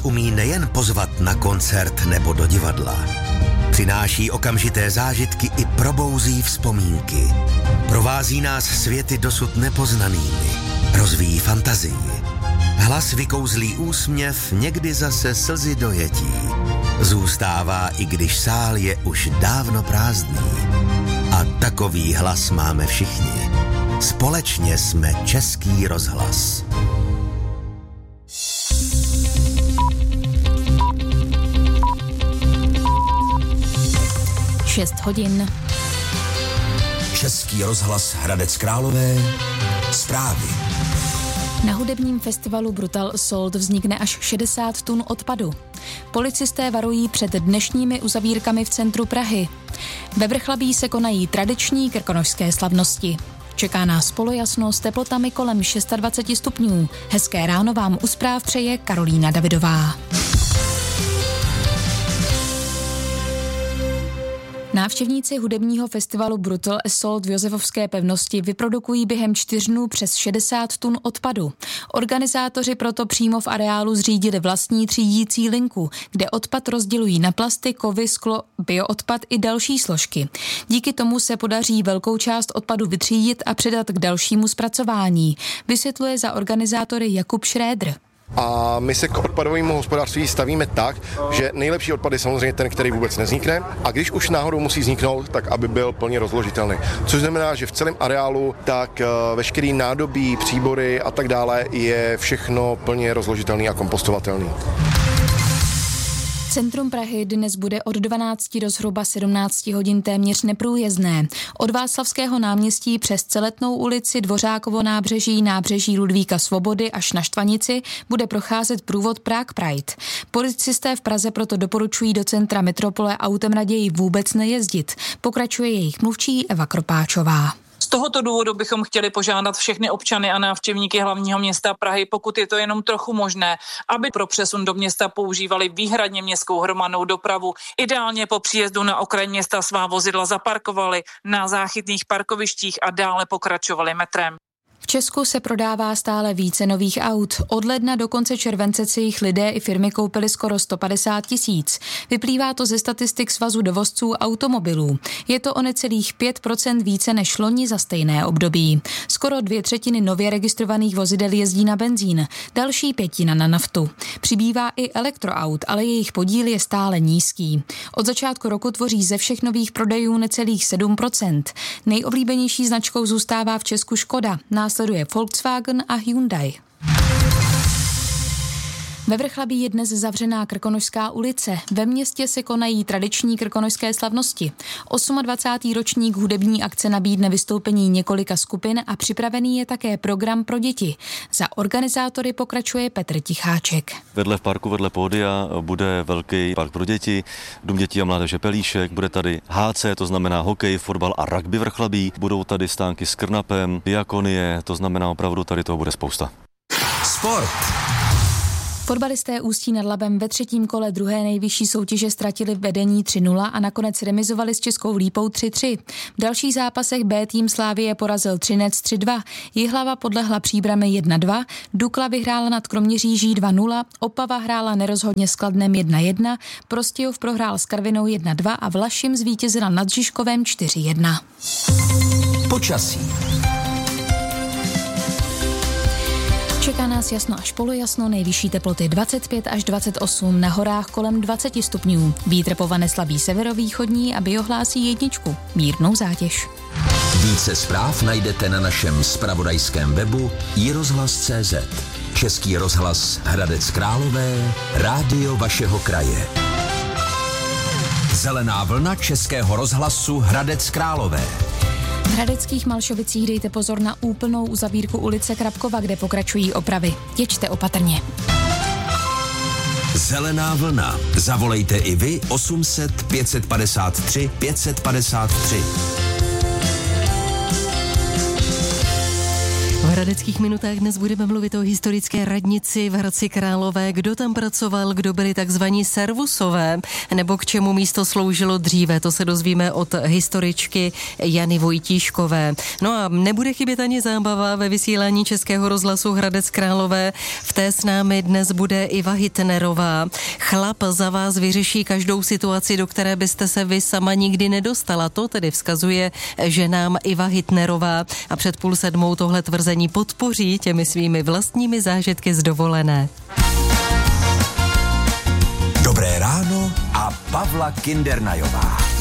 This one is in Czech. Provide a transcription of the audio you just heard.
umí nejen pozvat na koncert nebo do divadla. Přináší okamžité zážitky i probouzí vzpomínky. Provází nás světy dosud nepoznanými. Rozvíjí fantazii. Hlas vykouzlí úsměv, někdy zase slzy dojetí. Zůstává, i když sál je už dávno prázdný. A takový hlas máme všichni. Společně jsme Český rozhlas. Šest hodin. Český rozhlas Hradec Králové. Zprávy. Na hudebním festivalu Brutal Assault vznikne až 60 tun odpadu. Policisté varují před dnešními uzavírkami v centru Prahy. Ve Vrchlabí se konají tradiční krkonošské slavnosti. Čeká nás polojasno s teplotami kolem 26 stupňů. Hezké ráno vám u zpráv přeje Karolína Davidová. Návštěvníci hudebního festivalu Brutal Assault v Josefovské pevnosti vyprodukují během 4 dnů přes 60 tun odpadu. Organizátoři proto přímo v areálu zřídili vlastní třídící linku, kde odpad rozdělují na plasty, kovy, sklo, bioodpad i další složky. Díky tomu se podaří velkou část odpadu vytřídit a předat k dalšímu zpracování, vysvětluje za organizátory Jakub Šrédr. A my se k odpadovému hospodářství stavíme tak, že nejlepší odpad je samozřejmě ten, který vůbec nevznikne, a když už náhodou musí vzniknout, tak aby byl plně rozložitelný. Což znamená, že v celém areálu tak veškerý nádobí, příbory a tak dále je všechno plně rozložitelný a kompostovatelný. Centrum Prahy dnes bude od 12 do zhruba 17 hodin téměř neprůjezdné. Od Václavského náměstí přes Celetnou ulici, Dvořákovo nábřeží, nábřeží Ludvíka Svobody až na Štvanici bude procházet průvod Prague Pride. Policisté v Praze proto doporučují do centra metropole autem raději vůbec nejezdit. Pokračuje jejich mluvčí Eva Kropáčová. Z tohoto důvodu bychom chtěli požádat všechny občany a návštěvníky hlavního města Prahy, pokud je to jenom trochu možné, aby pro přesun do města používali výhradně městskou hromadnou dopravu. Ideálně po příjezdu na okraj města svá vozidla zaparkovali na záchytných parkovištích a dále pokračovali metrem. V Česku se prodává stále více nových aut. Od ledna do konce července si jich lidé i firmy koupili skoro 150 000. Vyplývá to ze statistik Svazu dovozců automobilů. Je to o necelých 5% více než loni za stejné období. Skoro 2/3 nově registrovaných vozidel jezdí na benzín, další 1/5 na naftu. Přibývá i elektroaut, ale jejich podíl je stále nízký. Od začátku roku tvoří ze všech nových prodejů necelých 7%. Nejoblíbenější značkou zůstává v Česku Škoda. Následuje Volkswagen a Hyundai. Ve Vrchlabí je dnes zavřená Krkonošská ulice. Ve městě se konají tradiční krkonošské slavnosti. 28. ročník hudební akce nabídne vystoupení několika skupin a připravený je také program pro děti. Za organizátory pokračuje Petr Ticháček. V parku vedle pódia bude velký park pro děti, Dům dětí a mládeže Pelíšek, bude tady HC, to znamená hokej, fotbal a rugby Vrchlabí, budou tady stánky s krnapem, diakonie, to znamená opravdu tady toho bude spousta. Sport. Fotbalisté Ústí nad Labem ve 3. kole druhé nejvyšší soutěže ztratili vedení 3-0 a nakonec remizovali s Českou Lípou 3-3. V dalších zápasech B tým Slávie porazil Třinec 3-2, Jihlava podlehla Příbrami 1-2, Dukla vyhrála nad Kroměříží 2-0, Opava hrála nerozhodně s Kladnem 1-1, Prostějov prohrál s Karvinou 1-2 a Vlašim zvítězila nad Žižkovem 4-1. Počasí. Čeká nás jasno až polojasno, nejvyšší teploty 25 až 28, na horách kolem 20 stupňů. Vítr povane slabý severovýchodní a biohlásí 1, mírnou zátěž. Více zpráv najdete na našem zpravodajském webu iRozhlas.cz. Český rozhlas Hradec Králové, rádio vašeho kraje. Zelená vlna Českého rozhlasu Hradec Králové. V hradeckých Malšovicích dejte pozor na úplnou uzavírku ulice Krabkova, kde pokračují opravy. Jeďte opatrně. Zelená vlna. Zavolejte i vy 800 553 553. V Hradeckých minutách dnes budeme mluvit o historické radnici v Hradci Králové. Kdo tam pracoval, kdo byli takzvaní servusové, nebo k čemu místo sloužilo dříve. To se dozvíme od historičky Jany Vojtíškové. No a nebude chybět ani zábava ve vysílání Českého rozhlasu Hradec Králové. V té s námi dnes bude Iva Hitnerová. Chlap za vás vyřeší každou situaci, do které byste se vy sama nikdy nedostala. To tedy vzkazuje ženám Iva Hitnerová a před 6:30 tohle tvrzení podpoří těmi svými vlastními zážitky z dovolené. Dobré ráno a Pavla Kindernajová.